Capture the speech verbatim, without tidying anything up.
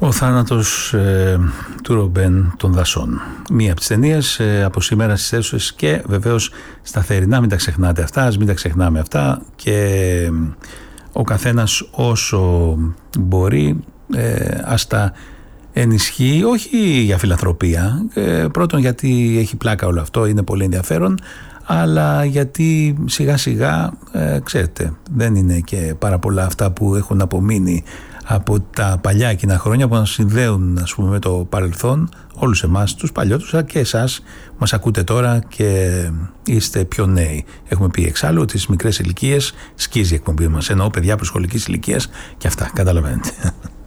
Ο θάνατος ε, του Ρομπέν των δασών. Μία από τις ταινίες ε, από σήμερα στις αίθουσες και βεβαίως σταθερινά, μην τα ξεχνάτε αυτά, ας μην τα ξεχνάμε αυτά και ε, ο καθένας όσο μπορεί ε, ας τα ενισχύει, όχι για φιλανθρωπία, ε, πρώτον γιατί έχει πλάκα όλο αυτό, είναι πολύ ενδιαφέρον, αλλά γιατί σιγά σιγά ε, ξέρετε δεν είναι και πάρα πολλά αυτά που έχουν απομείνει από τα παλιά εκείνα χρόνια που μας συνδέουν, ας πούμε, με το παρελθόν, όλους εμάς τους παλιότερους, αλλά και εσάς μας ακούτε τώρα και είστε πιο νέοι. Έχουμε πει εξάλλου ότι στις μικρές ηλικίες σκίζει η εκπομπή μας, εννοώ παιδιά προσχολικής ηλικίας και αυτά, καταλαβαίνετε.